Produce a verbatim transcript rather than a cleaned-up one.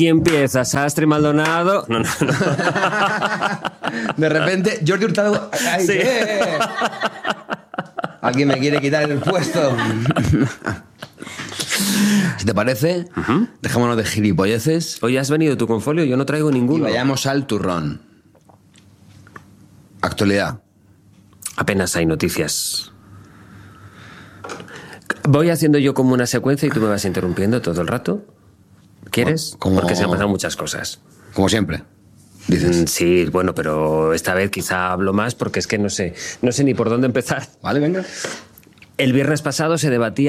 Y empieza Sastre Maldonado. No, no, no. De repente, Jordi Hurtado. ¡Ay, Sí. eh! Aquí me quiere quitar el puesto. Si te parece, uh-huh. dejémonos de gilipolleces. Hoy has venido tú con folio, yo no traigo ninguno. Y vayamos al turrón. Actualidad. Apenas hay noticias. Voy haciendo yo como una secuencia y tú me vas interrumpiendo todo el rato. ¿Quieres? Como... Porque se han pasado muchas cosas. Como siempre, dices. Sí, bueno, pero esta vez quizá hablo más porque es que no sé, no sé ni por dónde empezar. Vale, venga. El viernes pasado se debatía